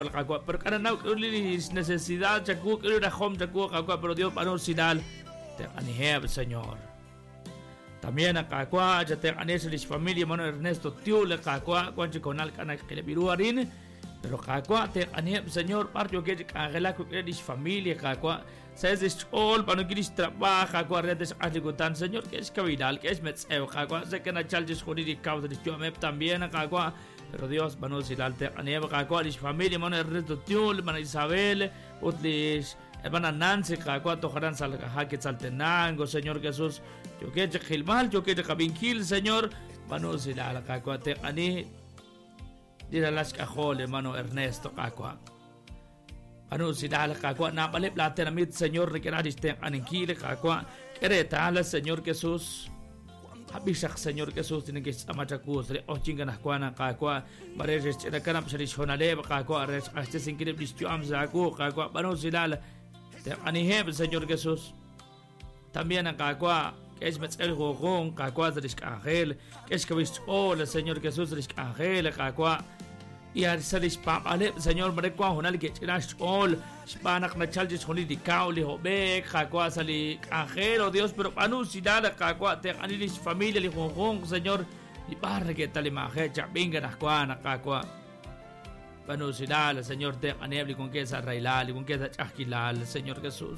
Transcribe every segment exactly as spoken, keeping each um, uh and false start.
pero cada no necesidad chacu que era home chacu pero Dios para sinal te aniheb Señor también acá qua ya te aneses familia mano Ernesto tío le qua cuanche conal kana que le biruarin pero qua te aniheb Señor parte que agela que eres familia qua says this all para que trabaja qua redes agigutan Señor que es cavidal que es metseo qua se que na chaljes jodidi causa de yo me también acá qua pero Dios manos silalte aniheb qua eres familia mano Ernesto tío mano Isabel utlis Hermana Nancy, Kakua, Tojarán, Salgajaque, Saltenango, Señor Jesús, yo que Gilmal, yo que Cabinquil, Señor, Manos y la Kakua, te ani, dirá las cajol, hermano Ernesto, Kakua, Manos y la Kakua, Napale, Platenamit, Señor, Requeradis, te aniquile, Kakua, Queretala, Señor Jesús, Abishak, Señor Jesús, tiene que estar machacus, o chinganascuana, Kakua, Marejes, Chedacanam, Serishonaleb, Kakua, Res, Hasta sin que le vistiam, Zaku, Kakua, Manos y la te aniheb Señor Jesús también a Kakua que es metzel jojón Kakua de ángel que es que visto hola Señor Jesús de ángel Kakua y al ser spam ale Señor Marekua honal que chinash all spanak na chaljes honi di kauli hobe Kakua sali ángel oh Dios pero anunciada Kakua te anilis familia li jojón Señor y barre que tal imagen ya venga na Kakua Kakua Panusilal, Señor, te anebli con que es arrailal, con que es achquilal, Señor Jesús.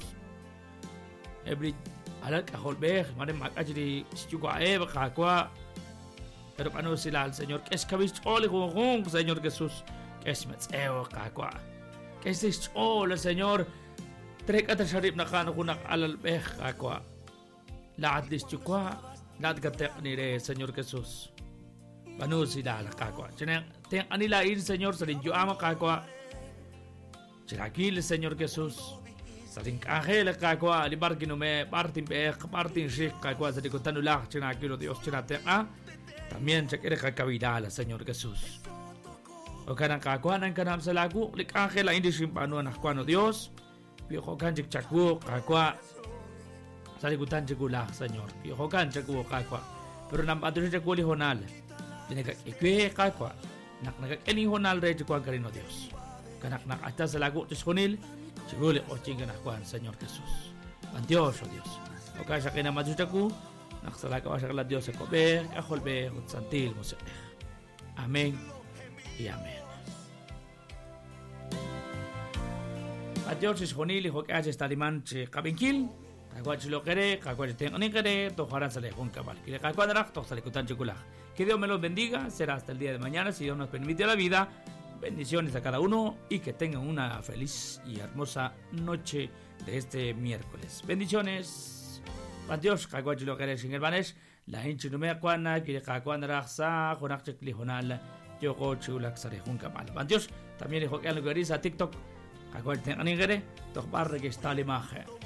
Every alal cajolbej, mare macachri, chucaeb, jacua. Pero panusilal, Señor, que es cabist ole con Señor Jesús, que es metzeo, jacua. Que es ole, Señor, trecata sharib nakan kunak alal bej, jacua. La atlis chucua, la atgate nire, Señor Jesús. Panusilal, jacua. Ten anila ir Señor saling yo amo kakwa chirakil Señor Jesús saling ángel kakwa libar que no me partin be partin shik kakwa saling cotanula chirakil Dios chirate a también se quiere kakabidala Señor Jesús o kana kakwa nan kanam salaku lik ángel indi shimpano nakwano Dios pio kan chik chaku kakwa saling cotan chikula Señor pio kan chaku kakwa pero nam patri chakuli honal tiene que que kakwa nak nak any honal rejo kwa karino Dios kanak nak hasta sa lago tis honil siguro o chingan akwan Señor Jesús an Dios o Dios o kaya kina majuchaku nak sa lago sa kala Dios ko be kaholbe ut santil mo sa amen y amen a Dios is honil ho kaya sta liman che kabinkil kakwa chilo kere kakwa ten ani kere to haran sa lehon kabal kile kakwa darak to sa likutan chukula. Que Dios me los bendiga. Será hasta el día de mañana, si Dios nos permite la vida. Bendiciones a cada uno y que tengan una feliz y hermosa noche de este miércoles. Bendiciones. Adiós. Kagwaji lo queréis en el banes. La hincha no me acuana, que kagwana raxa, jonak chekli honal, yo go chulak sare hun kamal. Adiós. También dijo que algo a TikTok. Kagwaji tengan ingere, to barre que está la imagen.